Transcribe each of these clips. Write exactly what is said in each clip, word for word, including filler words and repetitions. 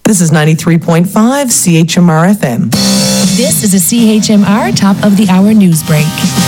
This is ninety-three point five C H M R F M. This is a C H M R top of the hour news break.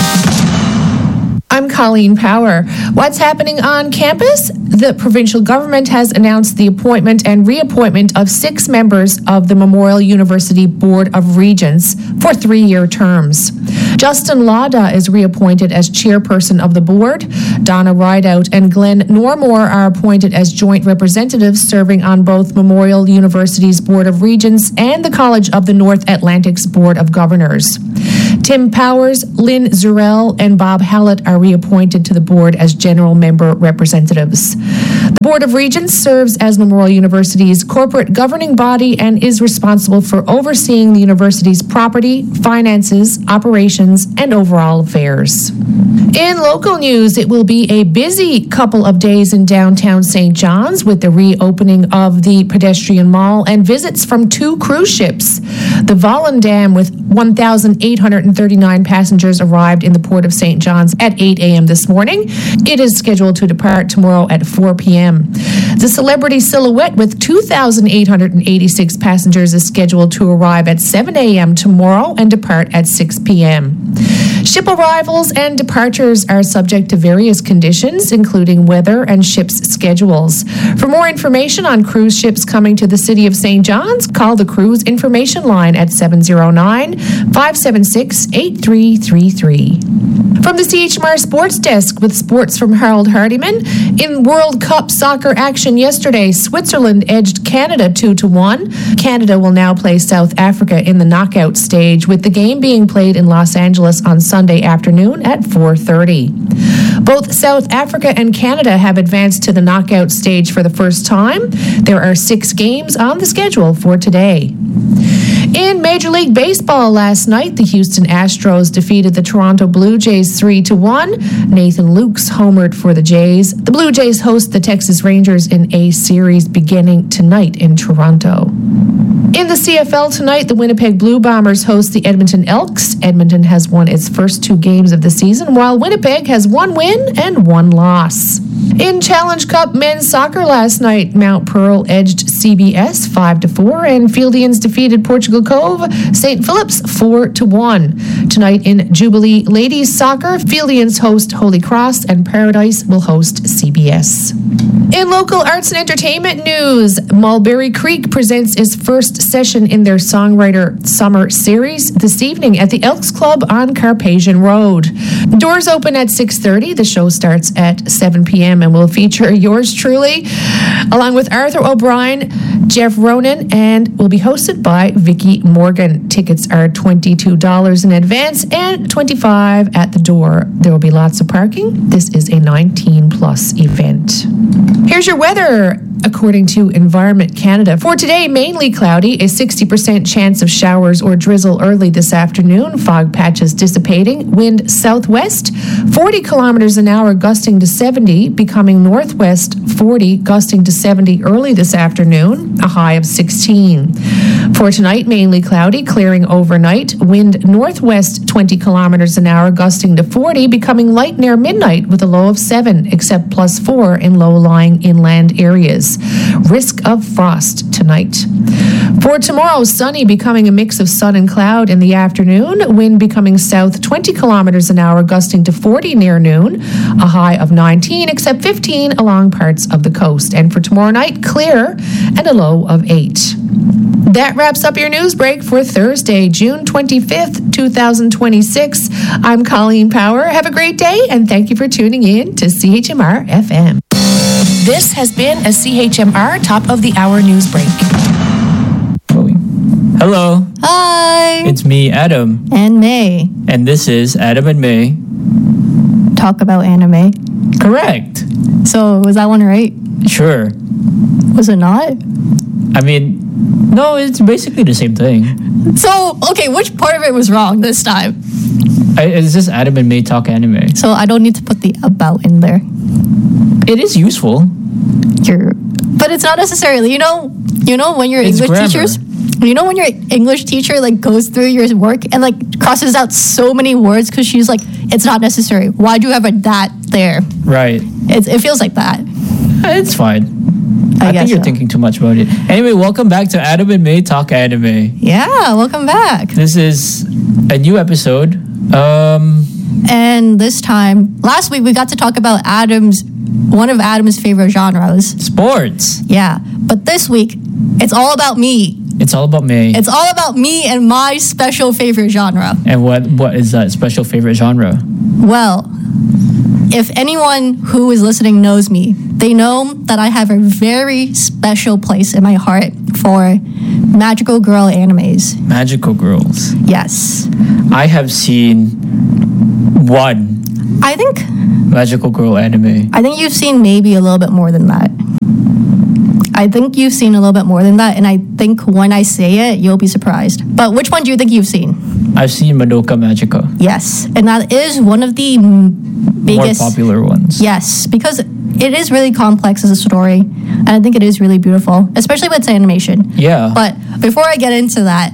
I'm Colleen Power. What's happening on campus? The provincial government has announced the appointment and reappointment of six members of the Memorial University Board of Regents for three-year terms. Justin Lauda is reappointed as chairperson of the board. Donna Rideout and Glenn Normore are appointed as joint representatives serving on both Memorial University's Board of Regents and the College of the North Atlantic's Board of Governors. Tim Powers, Lynn Zurell, and Bob Hallett are reappointed to the board as general member representatives. The Board of Regents serves as Memorial University's corporate governing body and is responsible for overseeing the university's property, finances, operations, and overall affairs. In local news, it will be a busy couple of days in downtown Saint John's with the reopening of the pedestrian mall and visits from two cruise ships. The Volendam, with one thousand eight hundred thirty-nine passengers, arrived in the port of Saint John's at eight a.m. this morning. It is scheduled to depart tomorrow at four p.m. The Celebrity Silhouette, with two thousand eight hundred eighty-six passengers, is scheduled to arrive at seven a.m. tomorrow and depart at six p.m. Ship arrivals and departures are subject to various conditions, including weather and ships' schedules. For more information on cruise ships coming to the city of Saint John's, call the Cruise Information Line at seven oh nine, five seven six, eight three three three. From the C H M R Sports Desk with sports from Harold Hardiman. In World Cup soccer action yesterday, Switzerland edged Canada two to one. Canada will now play South Africa in the knockout stage, with the game being played in Los Angeles on Sunday afternoon at four thirty. Both South Africa and Canada have advanced to the knockout stage for the first time. There are six games on the schedule for today. In Major League Baseball last night, the Houston Astros defeated the Toronto Blue Jays three to one. Nathan Lukes homered for the Jays. The Blue Jays host the Texas Rangers in a series beginning tonight in Toronto. In the C F L tonight, the Winnipeg Blue Bombers host the Edmonton Elks. Edmonton has won its first two games of the season, while Winnipeg has one win and one loss. In Challenge Cup men's soccer last night, Mount Pearl edged C B S five to four, and Fieldians defeated Portugal Cove Saint Phillips four to one. Tonight in Jubilee ladies soccer, Fieldians host Holy Cross and Paradise will host C B S. In local arts and entertainment news, Mulberry Creek presents its first session in their Songwriter Summer Series this evening at the Elks Club on Carpathian Road. Doors open at six thirty. The show starts at seven p.m. and will feature yours truly, along with Arthur O'Brien, Jeff Ronan, and will be hosted by Vicky Morgan. Tickets are twenty-two dollars in advance and twenty-five dollars at the door. There will be lots of parking. This is a nineteen plus event. Here's your weather, according to Environment Canada. For today, mainly cloudy, a sixty percent chance of showers or drizzle early this afternoon, fog patches dissipating, wind southwest, forty kilometers an hour gusting to seventy, becoming northwest forty, gusting to seventy early this afternoon, a high of sixteen. For tonight, mainly cloudy, clearing overnight, wind northwest twenty kilometers an hour gusting to forty, becoming light near midnight with a low of seven, except plus four in low-lying inland areas. Risk of frost tonight. For tomorrow, sunny, becoming a mix of sun and cloud in the afternoon, wind becoming south twenty kilometers an hour gusting to forty near noon, a high of nineteen, except fifteen along parts of the coast. And for tomorrow night, clear and a low of eight. That wraps up your news break for Thursday, June twenty-fifth, twenty twenty-six. I'm Colleen Power. Have a great day, and thank you for tuning in to C H M R F M. This has been a C H M R Top of the Hour news break. Hello. Hi. It's me, Adam. And May. And this is Adam and May. Talk about anime. Correct. So, was that one right? Sure. Was it not? I mean, no, it's basically the same thing. So, okay, which part of it was wrong this time? I, it's just Adam and May talk anime. So, I don't need to put the about in there. It is useful. You're, but it's not necessarily, you know, you know when your It's English grammar. teachers, you know when your English teacher like goes through your work and like crosses out so many words because she's like, it's not necessary. Why'd you have a that there? Right. It's, it feels like that. It's fine. I, I, guess think you're so. thinking too much about it. Anyway, welcome back to Adam and May Talk Anime. Yeah, welcome back. This is a new episode. Um, And this time, last week we got to talk about Adam's one of Adam's favorite genres. sports. Yeah, but this week it's all about me. It's all about May. It's all about me and my special favorite genre. and what what is that special favorite genre? Well, if anyone who is listening knows me, they know that I have a very special place in my heart for magical girl animes. Magical girls. Yes. I have seen one I think magical girl anime. I think you've seen maybe a little bit more than that. I think you've seen a little bit more than that, and I think when I say it, you'll be surprised. But which one do you think you've seen? I've seen Madoka Magica. Yes, and that is one of the m- biggest, More popular ones. Yes, because it is really complex as a story, and I think it is really beautiful, especially with its animation. Yeah. But before I get into that,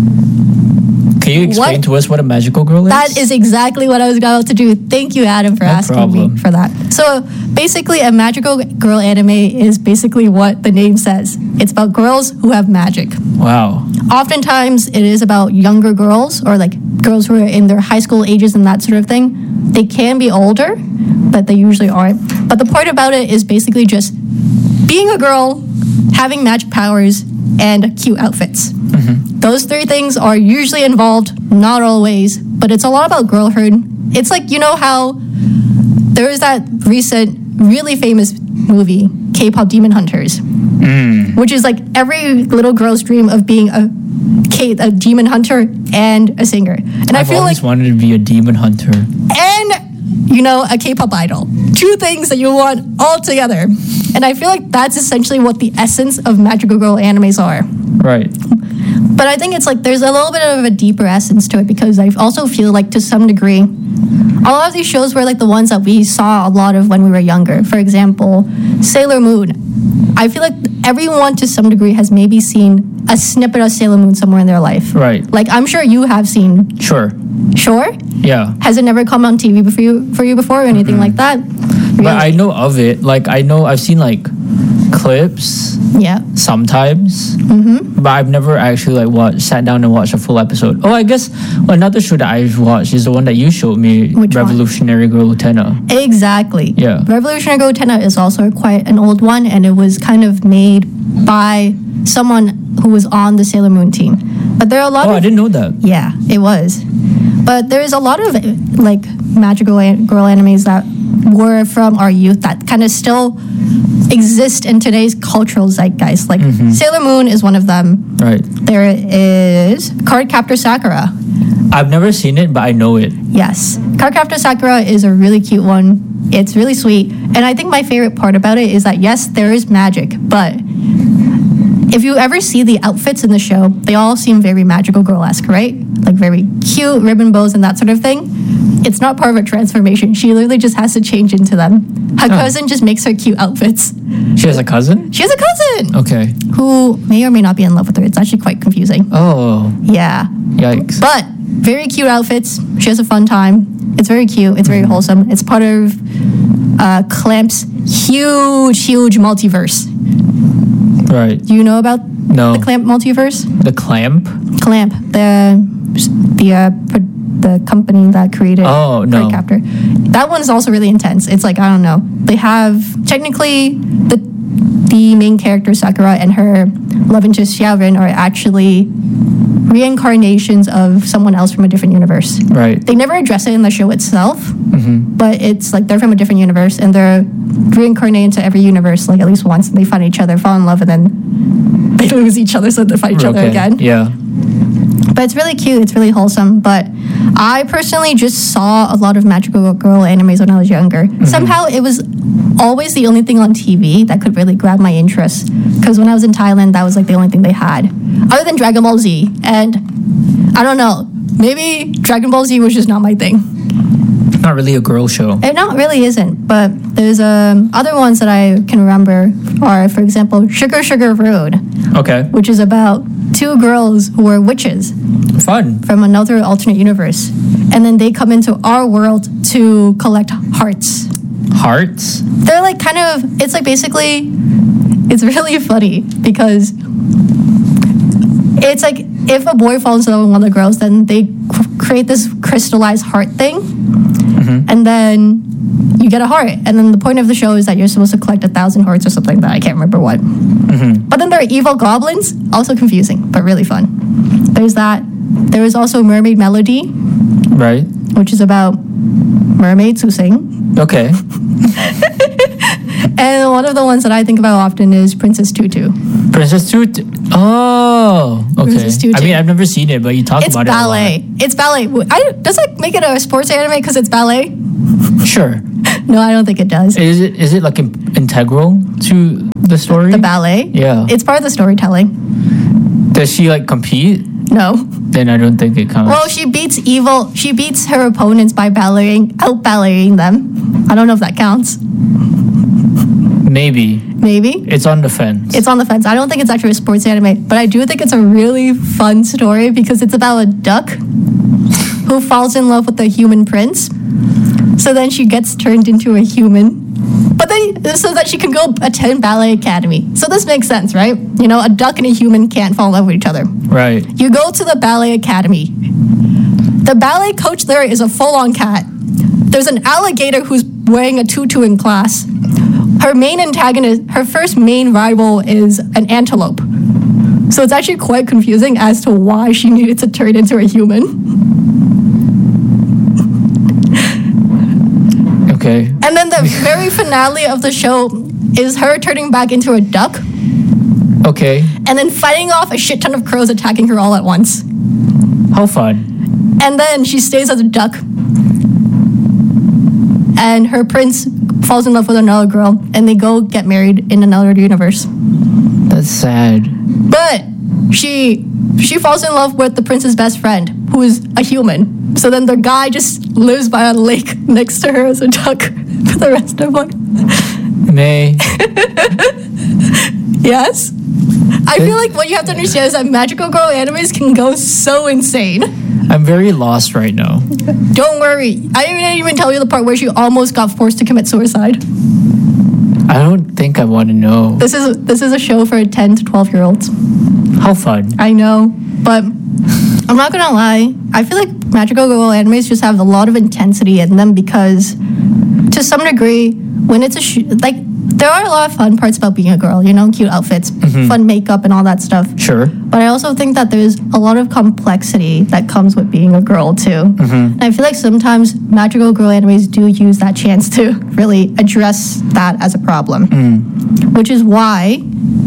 Can you explain what- to us what a magical girl is? that is exactly what I was about to do. Thank you, Adam, for No asking problem. me for that. So basically, a magical girl anime is basically what the name says. It's about girls who have magic. Wow. Oftentimes, it is about younger girls or like girls who are in their high school ages and that sort of thing. They can be older, but they usually aren't. But the point about it is basically just being a girl, having magic powers, and cute outfits. Those three things are usually involved, not always, but it's a lot about girlhood. It's like, you know how there is that recent, really famous movie, K-pop Demon Hunters, which is like every little girl's dream of being a, K, a demon hunter and a singer. And I I've feel always like, wanted to be a demon hunter. and you know, a K-pop idol. Two things that you want all together. And I feel like that's essentially what the essence of magical girl animes are. Right. But I think it's like there's a little bit of a deeper essence to it because I also feel like to some degree, a lot of these shows were like the ones that we saw a lot of when we were younger. For example, Sailor Moon. I feel like everyone to some degree has maybe seen a snippet of Sailor Moon somewhere in their life. Right. Like I'm sure you have seen. Sure. Sure? Yeah. Has it never come on T V for you for you before or anything like that? But I know of it. Like I know I've seen like clips Yeah. sometimes, mm-hmm. but I've never actually like watched, sat down and watched a full episode. Oh, I guess well, another show that I've watched is the one that you showed me, Which one? Revolutionary Girl Utena. Exactly. Yeah. Revolutionary Girl Utena is also quite an old one, and it was kind of made by someone who was on the Sailor Moon team. But there are a lot Oh, of I didn't know that. yeah, it was. But there's a lot of like magical an- girl animes that were from our youth that kind of still exist in today's cultural zeitgeist. Like Sailor Moon is one of them. Right. There is Cardcaptor Sakura. I've never seen it, but I know it. Yes. Cardcaptor Sakura is a really cute one. It's really sweet. And I think my favorite part about it is that, yes, there is magic, but if you ever see the outfits in the show, they all seem very magical girl-esque, right? Like very cute ribbon bows and that sort of thing. It's not part of a transformation. She literally just has to change into them. Her Huh. cousin just makes her cute outfits. She has a cousin? She has a cousin Okay. who may or may not be in love with her. It's actually quite confusing. Oh, Yeah. yikes. But very cute outfits. She has a fun time. It's very cute. It's very wholesome. It's part of uh, Clamp's huge, huge multiverse. Right. Do you know about No. the Clamp multiverse? The clamp? Clamp, the the uh, pro- the company that created Oh, no. Cardcaptor. That one's also really intense. It's like I don't know. They have technically the the main character Sakura and her love interest Xiaoren are actually reincarnations of someone else from a different universe. Right. They never address it in the show itself, Mm-hmm. but it's like they're from a different universe and they're reincarnated into every universe like at least once, and they find each other, fall in love, and then they lose each other, so they fight each other Okay. again. Yeah. But it's really cute. It's really wholesome. But I personally just saw a lot of magical girl animes when I was younger. Mm-hmm. Somehow it was always the only thing on T V that could really grab my interest. Because when I was in Thailand, that was like the only thing they had, other than Dragon Ball Z. And I don't know, maybe Dragon Ball Z was just not my thing. Not really a girl show. It not really isn't. But there's um, other ones that I can remember are, for example, Sugar Sugar Road, Okay. which is about two girls who are witches Fun. from another alternate universe, and then they come into our world to collect hearts. Hearts? They're like kind of, it's like basically, it's really funny because it's like if a boy falls in love with one of the girls, then they c- create this crystallized heart thing, mm-hmm. and then you get a heart. And then the point of the show is that you're supposed to collect a thousand hearts or something like that. I can't remember what. Mm-hmm. But then there are evil goblins, also confusing, but really fun. There's that. There is also Mermaid Melody, right? Which is about mermaids who sing. Okay. And one of the ones that I think about often is Princess Tutu. Princess Tutu. Oh, okay. Princess Tutu. I mean, I've never seen it, but you talk it's about ballet. it a lot. It's ballet. I, does that make it a sports anime because it's ballet? Sure. No, I don't think it does. Is it is it like in, integral to the story? The ballet? Yeah. It's part of the storytelling. Does she like compete? No. Then I don't think it counts. Well, she beats evil. She beats her opponents by balleting, out balleting them. I don't know if that counts. Maybe. Maybe. It's on the fence. It's on the fence. I don't think it's actually a sports anime, but I do think it's a really fun story because it's about a duck who falls in love with a human prince. So then she gets turned into a human. But then, so that she can go attend ballet academy. So this makes sense, right? You know, a duck and a human can't fall in love with each other. Right. You go to the ballet academy. The ballet coach there is a full-on cat. There's an alligator who's wearing a tutu in class. Her main antagonist, her first main rival is an antelope. So it's actually quite confusing as to why she needed to turn into a human. Okay. And then the very finale of the show is her turning back into a duck. Okay. And then fighting off a shit ton of crows attacking her all at once. How fun. And then she stays as a duck. And her prince falls in love with another girl. And they go get married in another universe. That's sad. But she she falls in love with the prince's best friend, who is a human. So then the guy just lives by a lake next to her as a duck for the rest of life. May. Yes? I feel like what you have to understand is that magical girl animes can go so insane. I'm very lost right now. Don't worry. I didn't even tell you the part where she almost got forced to commit suicide. I don't think I want to know. This is this is a show for ten to twelve year olds. How fun. I know, but I'm not gonna lie. I feel like magical girl animes just have a lot of intensity in them because, to some degree, when it's a sh- like there are a lot of fun parts about being a girl. You know, cute outfits, mm-hmm. fun makeup, and all that stuff. Sure. But I also think that there's a lot of complexity that comes with being a girl too. Mm-hmm. And I feel like sometimes magical girl animes do use that chance to really address that as a problem, mm. which is why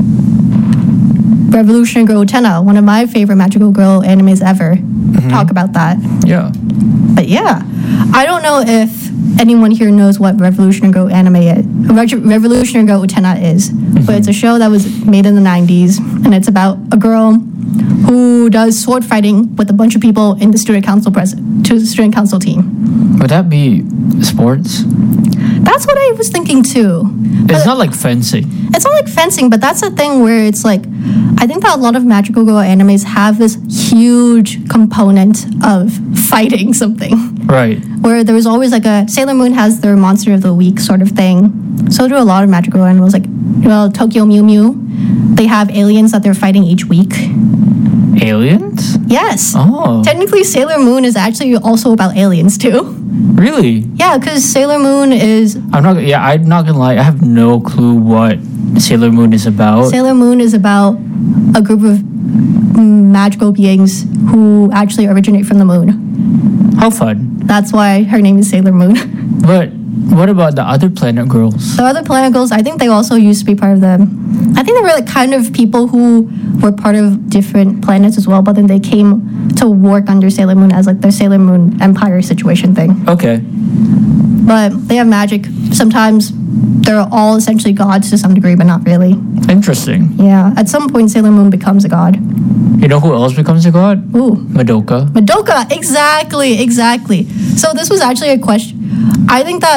Revolutionary Girl Utena, one of my favorite magical girl animes ever, mm-hmm. talk about that. Yeah. But yeah, I don't know if anyone here knows what Revolutionary Girl anime is. Revolutionary Girl Utena is, mm-hmm. but it's a show that was made in the nineties, and it's about a girl who does sword fighting with a bunch of people in the student council pres- to the student council team. Would that be sports? That's what I was thinking too. It's but not like fencing. It's not like fencing, but that's the thing where it's like, I think that a lot of magical girl animes have this huge component of fighting something. Right. Where there was always like a, Sailor Moon has their monster of the week sort of thing. So do a lot of magical animals, like, well, Tokyo Mew Mew. They have aliens that they're fighting each week. Aliens? Yes. Oh. Technically, Sailor Moon is actually also about aliens too. Really? Yeah, because Sailor Moon is... I'm not. Yeah, I'm not gonna lie. I have no clue what Sailor Moon is about. Sailor Moon is about a group of magical beings who actually originate from the moon. How fun. That's why her name is Sailor Moon. But what about the other planet girls? The other planet girls, I think they also used to be part of the... I think they were like kind of people who were part of different planets as well, but then they came to work under Sailor Moon as like their Sailor Moon Empire situation thing. Okay. But they have magic. Sometimes they're all essentially gods to some degree, but not really. Interesting. Yeah. At some point, Sailor Moon becomes a god. You know who else becomes a god? Ooh. Madoka. Madoka, exactly, exactly. So this was actually a question. I think that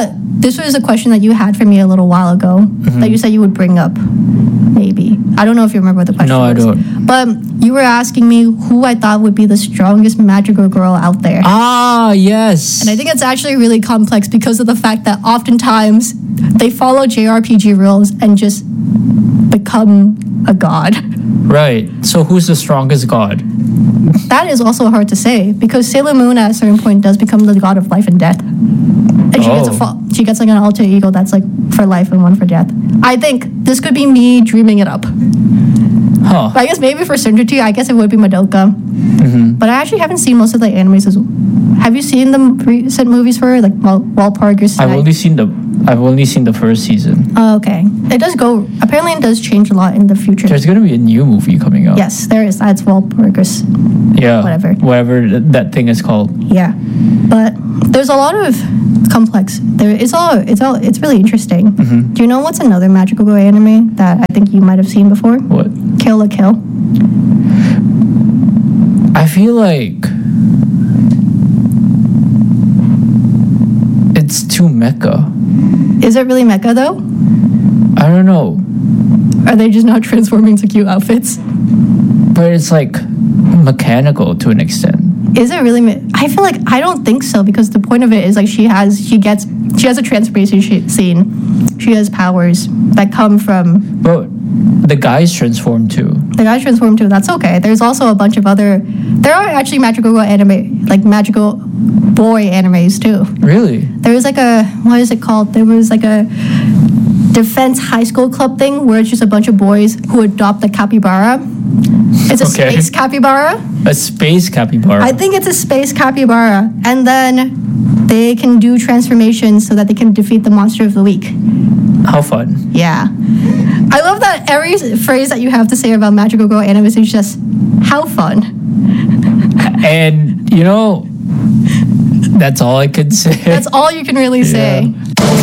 this was a question that you had for me a little while ago Mm-hmm. that you said you would bring up. Maybe. I don't know if you remember what the question No, I was. don't. But you were asking me who I thought would be the strongest magical girl out there. Ah, yes. And I think it's actually really complex because of the fact that oftentimes they follow J R P G rules and just become a god. Right. So who's the strongest god? That is also hard to say because Sailor Moon at a certain point does become the god of life and death. And she gets a Oh. fa- she gets like an alter ego that's like for life and one for death. I think this could be me dreaming it up. Huh. But I guess maybe for certainty, I guess it would be Madoka. Mm-hmm. But I actually haven't seen most of the animes as well. Have you seen the recent movies for her? Like Wal- Walpurgis I've Night? only seen the I've only seen the first season. Oh, okay. It does go, apparently it does change a lot in the future. There's gonna be a new movie coming out. Yes, there is. That's Walpurgis. Yeah. Whatever. Whatever th- that thing is called. Yeah. But there's a lot of complex. There it's all it's all it's really interesting. Mm-hmm. Do you know what's another magical girl anime that I think you might have seen before? What? Kill la Kill. I feel like it's too mecha. Is it really mecha though? I don't know. Are they just not transforming to cute outfits? But it's like mechanical to an extent. Is it really? Me- I feel like I don't think so because the point of it is like she has she gets she has a transformation sh- scene. She has powers that come from But the guys transform too. the guys transform too. That's okay. There's also a bunch of other. There are actually magical girl anime like magical boy animes too. Really? There was like a what is it called? There was like a defense high school club thing where it's just a bunch of boys who adopt a capybara. It's a Okay. space capybara. A space capybara. I think it's a space capybara. And then they can do transformations so that they can defeat the monster of the week. How fun. Yeah. I love that every phrase that you have to say about magical girl animes is just how fun. And you know, that's all I could say. That's all you can really say.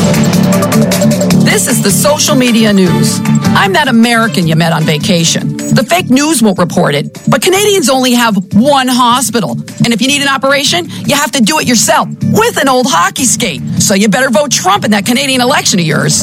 This is the social media news. I'm that American you met on vacation. The fake news won't report it, but Canadians only have one hospital. And if you need an operation, you have to do it yourself with an old hockey skate. So you better vote Trump in that Canadian election of yours.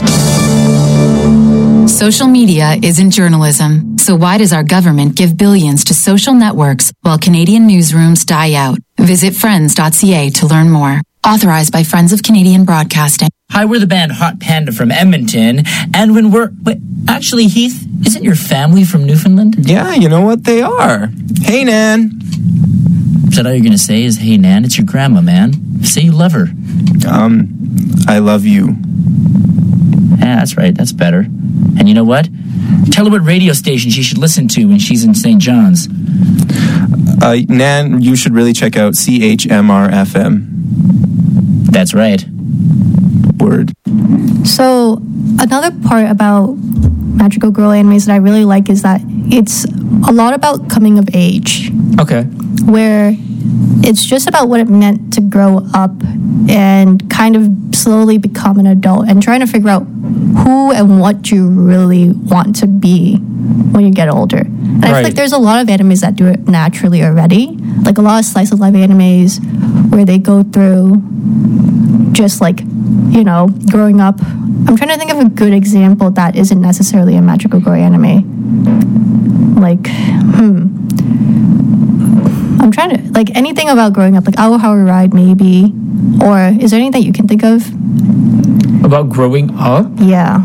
Social media isn't journalism, so why does our government give billions to social networks while Canadian newsrooms die out? Visit friends dot c a to learn more. Authorized by Friends of Canadian Broadcasting. Hi, we're the band Hot Panda from Edmonton, and when we're... Wait, actually, Heath, isn't your family from Newfoundland? Yeah, you know what? They are. Hey, Nan. Is that all you're going to say is, hey, Nan, it's your grandma, man. Say you love her. Um, I love you. Yeah, that's right. That's better. And you know what? Tell her what radio station she should listen to when she's in Saint John's. Uh, Nan, you should really check out C H M R F M. That's right. Word. So another part about magical girl animes that I really like is that it's a lot about coming of age, Okay. where it's just about what it meant to grow up and kind of slowly become an adult and trying to figure out who and what you really want to be when you get older. And I feel Right. like there's a lot of animes that do it naturally already, like a lot of slice of life animes where they go through just like, you know, growing up. I'm trying to think of a good example that isn't necessarily a magical girl anime. Like, hmm. I'm trying to, like, anything about growing up, like Our How Ride, maybe. Or is there anything you can think of? About growing up? Yeah.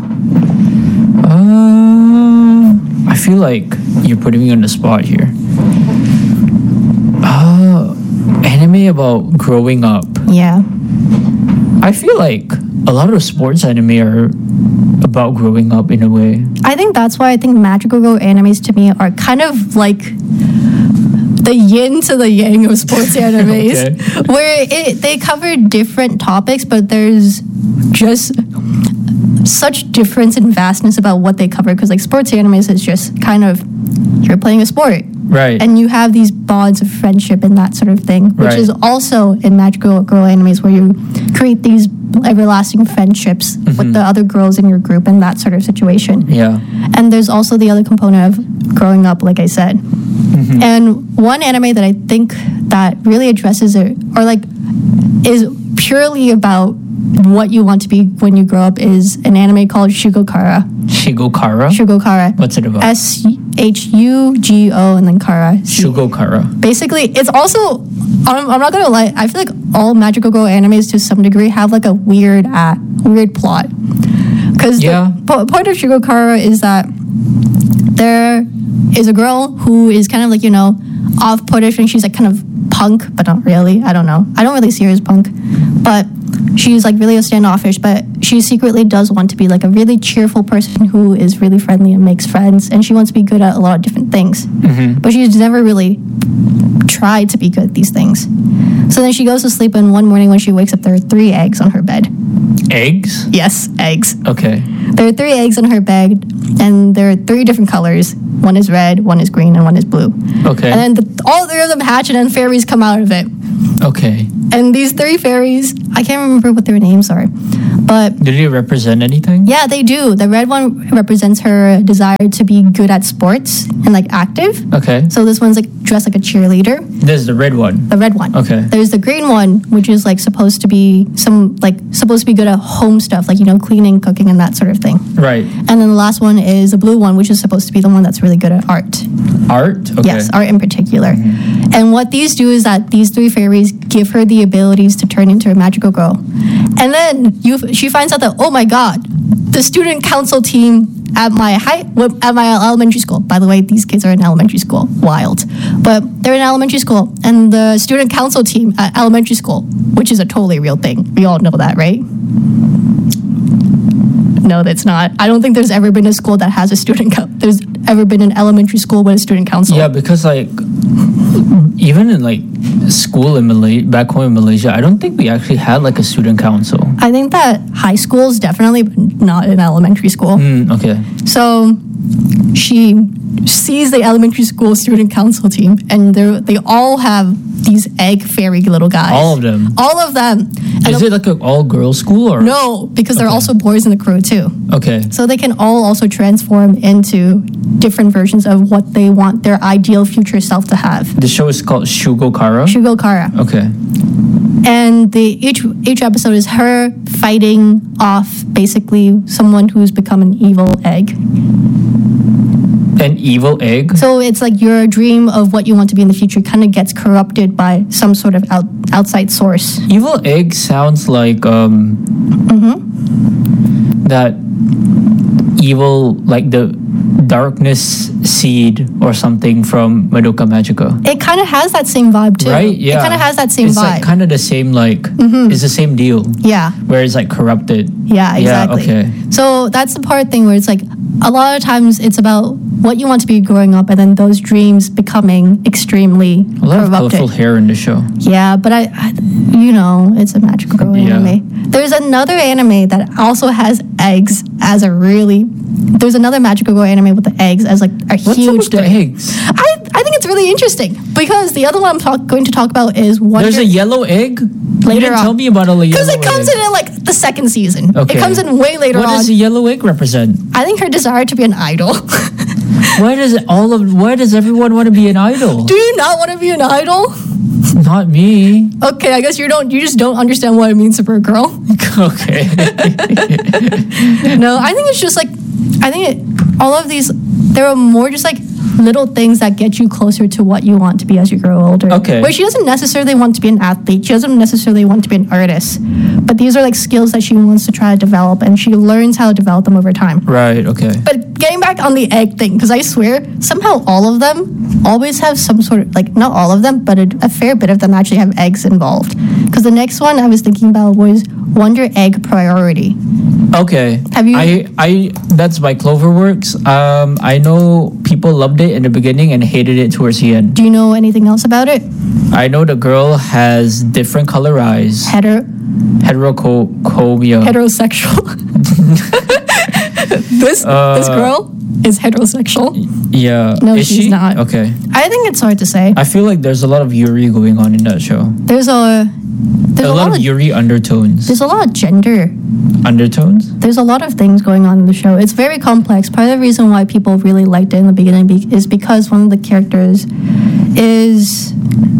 Uh, I feel like you're putting me on the spot here. Uh, anime about growing up. Yeah. I feel like a lot of sports anime are about growing up in a way. I think that's why I think magical girl animes to me are kind of like the yin to the yang of sports animes, Okay. where it, they cover different topics, but there's just such difference and vastness about what they cover. Because like sports animes is just kind of you're playing a sport, Right. and you have these bonds of friendship and that sort of thing, which Right. is also in magical girl animes where you create these everlasting friendships with the other girls in your group and that sort of situation. yeah. And there's also the other component of growing up, like I said. And one anime that I think that really addresses it, or like is purely about what you want to be when you grow up, is an anime called Shugokara. Shigokara? Shugokara. What's it about? S H U G O and then Kara. Shugokara. Basically, it's also, I'm, I'm not gonna lie, I feel like all magical girl animes to some degree have like a weird uh, weird plot. Because Yeah. the po- point of Shugokara is that there is a girl who is kind of like, you know, off-puttish, and she's like kind of punk, but not really. I don't know. I don't really see her as punk. But she's like really standoffish, but she secretly does want to be like a really cheerful person who is really friendly and makes friends, and she wants to be good at a lot of different things. But she's never really tried to be good at these things. So then she goes to sleep, and one morning when she wakes up, there are three eggs on her bed. Eggs? Yes, eggs. Okay. There are three eggs on her bed, and there are three different colors. One is red, one is green, and one is blue. Okay. And then the, all three of them hatch, and then fairies come out of it. Okay. And these three fairies, I can't remember what their names are, but Did it represent anything? yeah, they do. The red one represents her desire to be good at sports and like active. Okay. So this one's like dressed like a cheerleader. This is the red one. The red one. Okay. There's the green one, which is like supposed to be some like supposed to be good at home stuff, like you know, cleaning, cooking, and that sort of thing. Right. And then the last one is the blue one, which is supposed to be the one that's really good at art. Art? Okay. Yes, art in particular. And what these do is that these three fairies give her the abilities to turn into a magical girl. And then you, she finds out that, oh my god, the student council team at my high, at my elementary school. By the way, these kids are in elementary school. Wild. But they're in elementary school, and the student council team at elementary school, which is a totally real thing. We all know that, right? No, that's not. I don't think there's ever been a school that has a student council. There's ever been an elementary school with a student council. Yeah, because like even in like school in Malaysia, back home in Malaysia, I don't think we actually had like a student council. I think that high schools definitely, but not in elementary school. Mm, okay. So she sees the elementary school student council team, and they they all have these egg fairy little guys. All of them. All of them. And Is it like an all girls school or no? Because there are Okay. also boys in the crew too. Okay. So they can all also transform into different versions of what they want their ideal future self to have. The show is called Shugokara. Shugokara. Okay. And the each each episode is her fighting off basically someone who's become an evil egg. An evil egg. So it's like your dream of what you want to be in the future kind of gets corrupted by some sort of out, outside source. Evil egg sounds like um that evil, like the darkness seed or something from Madoka Magica. It kind of has that same vibe too. Right? Yeah. It kind of has that same it's vibe. like kind of the same like it's the same deal. yeah. Where it's like corrupted. Yeah, exactly. Yeah, okay. So that's the part thing where it's like a lot of times it's about what you want to be growing up, and then those dreams becoming extremely A lot of corrupted. colorful hair in the show. Yeah, but I, I, you know, it's a magical girl Yeah. anime. There's another anime that also has eggs as a really. There's another magical girl anime with the eggs as like a What's huge up with the thing. eggs? I, I think it's really interesting because the other one I'm talk, going to talk about is Wonder. There's a yellow egg? you Later didn't on. tell me about a yellow egg. Because it comes in, in like the second season. Okay. It comes in way later What on. does the yellow egg represent? I think her desire to be an idol. Why does it all of why does everyone want to be an idol? Do you not want to be an idol? Not me. Okay, I guess you don't. You just don't understand what it means to be a girl. Okay. No, I think it's just like, I think it, all of these, there are more just like little things that get you closer to what you want to be as you grow older. Okay. Where she doesn't necessarily want to be an athlete. She doesn't necessarily want to be an artist. But these are like skills that she wants to try to develop, and she learns how to develop them over time. Right, okay. But getting back on the egg thing, because I swear, somehow all of them always have some sort of, like, not all of them, but a, a fair bit of them actually have eggs involved. Because the next one I was thinking about was Wonder Egg Priority. Okay. Have you- I, I that's by Cloverworks. Um, I know people loved it in the beginning and hated it towards the end. Do you know anything else about it? I know the girl has different color eyes. Hetero, Heterochromia. heterosexual. this Uh, this girl is heterosexual. Yeah. No, Is she's she? not. Okay. I think it's hard to say. I feel like there's a lot of Yuri going on in that show. There's a there's a lot of of Yuri undertones. there's a lot of gender. Undertones? There's a lot of things going on in the show. It's very complex. Part of the reason why people really liked it in the beginning be- is because one of the characters is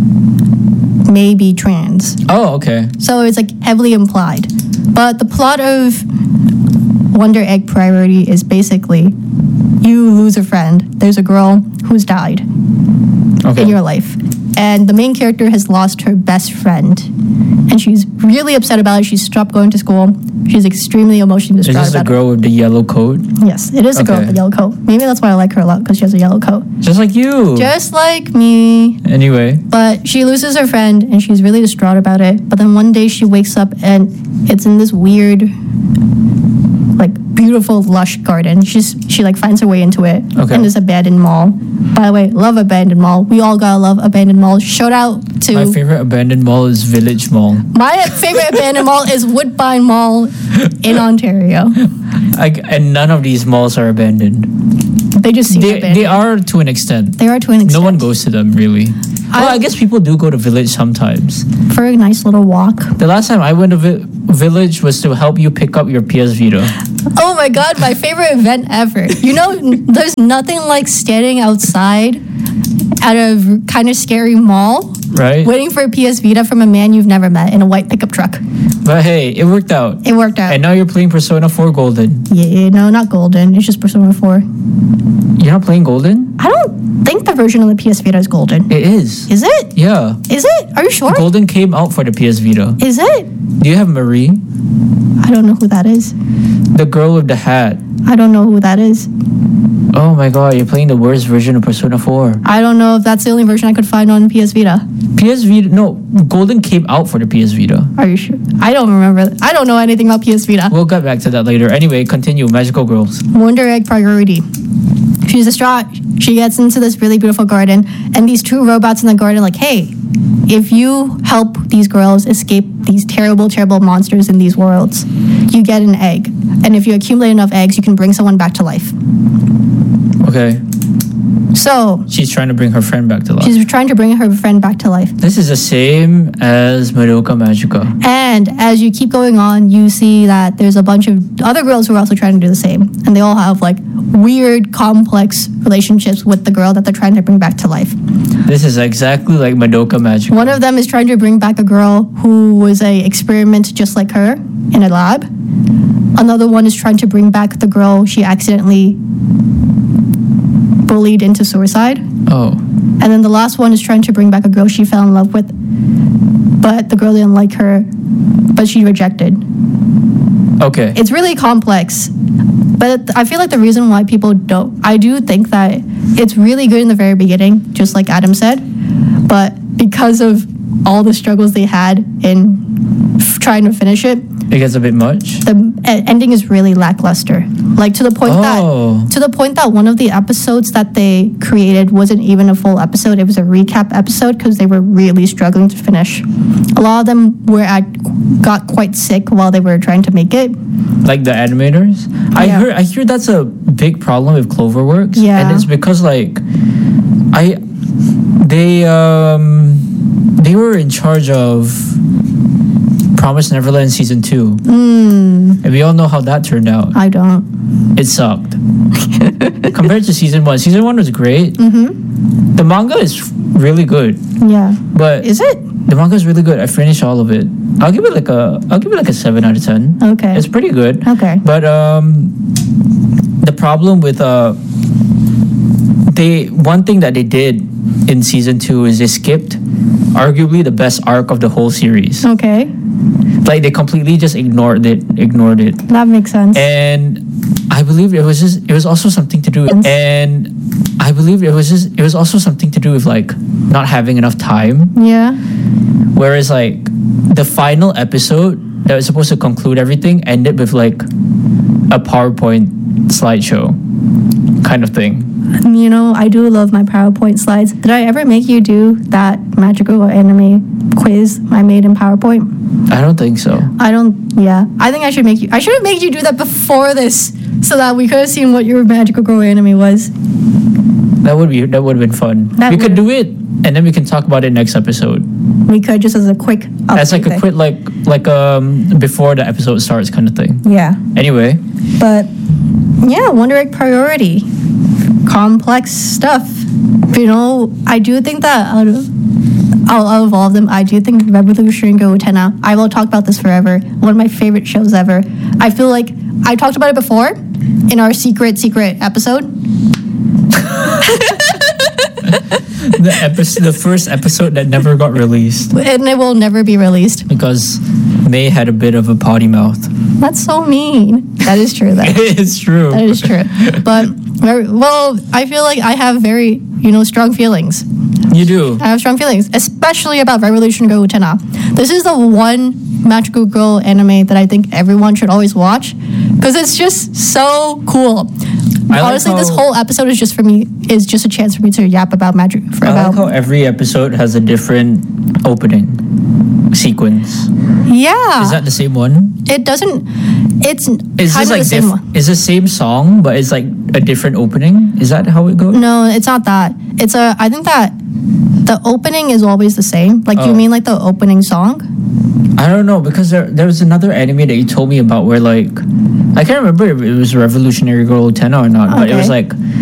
maybe trans. Oh, okay. So it's like heavily implied. But the plot of Wonder Egg Priority is basically you lose a friend. There's a girl who's died Okay. in your life. And the main character has lost her best friend. And she's really upset about it. She's stopped going to school. She's extremely emotionally Is distraught this the about girl with the yellow coat? it. Yes, it is a girl Okay. with a yellow coat. Maybe that's why I like her a lot, because she has a yellow coat. Just like you. Just like me. Anyway. But she loses her friend and she's really distraught about it. But then one day she wakes up and it's in this weird, like beautiful, lush garden. She's she like finds her way into it. Okay. In this abandoned mall. By the way, love abandoned mall. We all gotta love abandoned mall. Shout out to My favorite abandoned mall is Village Mall. my favorite abandoned mall is Woodbine Mall in Ontario. I, and none of these malls are abandoned. They just seem They, abandoned. they are to an extent. They are to an extent. No one goes to them, really. Well, I guess people do go to Village sometimes. For a nice little walk. The last time I went to vi- Village was to help you pick up your P S Vita. Oh my god, my favorite event ever. You know, n- there's nothing like standing outside at a kind of scary mall, Right? waiting for a P S Vita from a man you've never met in a white pickup truck. But hey, it worked out. It worked out. And now you're playing Persona four Golden. Yeah, no, not golden. It's just Persona four. You're not playing Golden? I don't think the version of the P S Vita is golden. It is. Is it? Yeah. Is it? Are you sure? Golden came out for the P S Vita. Is it? Do you have Marie? I don't know who that is. The girl with the hat. I don't know who that is. Oh my god, you're playing the worst version of Persona four. I don't know if that's the only version I could find on P S Vita. P S Vita, no, Golden came out for the P S Vita. Are you sure? I don't remember. I don't know anything about P S Vita. We'll get back to that later. Anyway, continue. Magical Girls. Wonder Egg Priority. She's distraught. She gets into this really beautiful garden, and these two robots in the garden are like, hey, if you help these girls escape these terrible, terrible monsters in these worlds, you get an egg. And if you accumulate enough eggs, you can bring someone back to life. Okay. So She's trying to bring her friend back to life. she's trying to bring her friend back to life. This is the same as Madoka Magica. And as you keep going on, you see that there's a bunch of other girls who are also trying to do the same. And they all have like weird, complex relationships with the girl that they're trying to bring back to life. This is exactly like Madoka Magica. One of them is trying to bring back a girl who was a experiment just like her in a lab. Another one is trying to bring back the girl she accidentally bullied into suicide. Oh. And then the last one is trying to bring back a girl she fell in love with, but the girl didn't like her, but she rejected. Okay. It's really complex. But I feel like the reason why people don't, I do think that it's really good in the very beginning, just like Adam said, but because of all the struggles they had in f- trying to finish it, It gets a bit much. the e- ending is really lackluster. Like to the point Oh. that to the point that one of the episodes that they created wasn't even a full episode. It was a recap episode because they were really struggling to finish. A lot of them were at got quite sick while they were trying to make it. Like the animators. I Yeah. heard I hear that's a big problem with Cloverworks. Yeah. And it's because like I they um they were in charge of Promised Neverland season two. Mm, And we all know how that turned out. I don't. It sucked. Compared to season one. Season one was great. Mm-hmm. The manga is really good. Yeah. But Is it? the manga is really good. I finished all of it. I'll give it like a I'll give it like a seven out of ten. Okay. It's pretty good. Okay. But um the problem with uh they one thing that they did in season two is they skipped arguably the best arc of the whole series. Okay. Like they completely just ignored it ignored it. That makes sense. And I believe it was just it was also something to do with, and I believe it was just it was also something to do with like not having enough time. Yeah. Whereas like the final episode that was supposed to conclude everything ended with like a PowerPoint slideshow kind of thing. You know, I do love my PowerPoint slides. Did I ever make you do that magical anime quiz I made in PowerPoint? I don't think so. I don't, yeah. I think I should make you, I should have made you do that before this so that we could have seen what your magical girl anime was. I don't think so. I think I should make you do that before this so that we could have seen what your magical girl anime was. I don't think I should make you do that before this so that we could have seen what your magical girl anime was. So that we could have seen what your magical girl anime was. I don't think I should make you do that before this so that we could have seen what your magical girl anime was. I don't think I should make you do that before this so that we could have seen what your magical girl anime was. That would be that would have been fun. That we could would- do it, and then we can talk about it next episode. We could just as a quick. That's like a update quick like like um before the episode starts kind of thing. thing. Yeah, Anyway, but yeah, Wonder Egg priority, complex stuff. You know, I do think that out of out out of all of them, I do think Revolutionary Girl Utena. I will talk about this forever. One of my favorite shows ever. I feel like I talked about it before in our secret secret episode. the episode, the first episode that never got released And it will never be released. because May had a bit of a potty mouth. That's so mean. That is true, though. It's true. That is true. But, very- well, I feel like I have very, you know, strong feelings. You do. I have strong feelings, especially about Revolution Girl Utena. This is the one magical girl anime that I think everyone should always watch because it's just so cool. I like Honestly, this how- whole episode is just for me is just a chance for me to yap about magic. For I about like how every episode has a different opening sequence. yeah, Is that the same one? it doesn't. It's Is kind this of like the same diff- one. is the same song, but it's like a different opening? Is that how it goes? No, it's not that. It's a. I think that the opening is always the same. Like you Oh. mean like the opening song? I don't know because there there was another anime that you told me about where like I can't remember if it was Revolutionary Girl Utena or not, but it was Okay. like